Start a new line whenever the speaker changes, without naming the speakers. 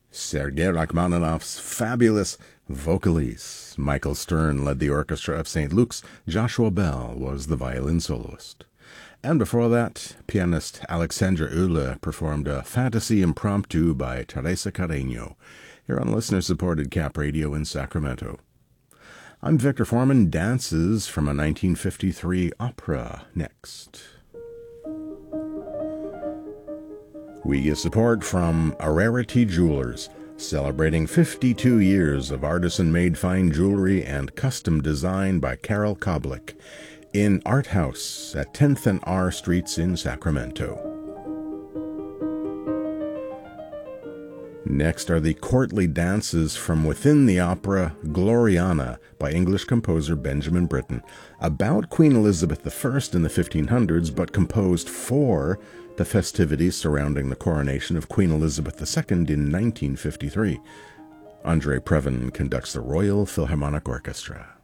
Sergei Rachmaninoff's fabulous Vocalise. Michael Stern led the orchestra of St. Luke's. Joshua Bell was the violin soloist. And before that, pianist Alexandra Uhle performed a fantasy impromptu by Teresa Carreño, here on listener-supported Cap Radio in Sacramento. I'm Victor Foreman. Dances from a 1953 opera next. We get support from Ararity Jewelers, celebrating 52 years of artisan-made fine jewelry and custom design by Carol Koblik in Art House at 10th and R Streets in Sacramento. Next are the courtly dances from within the opera Gloriana by English composer Benjamin Britten, about Queen Elizabeth I in the 1500s, but composed for the festivities surrounding the coronation of Queen Elizabeth II in 1953. Andre Previn conducts the Royal Philharmonic Orchestra.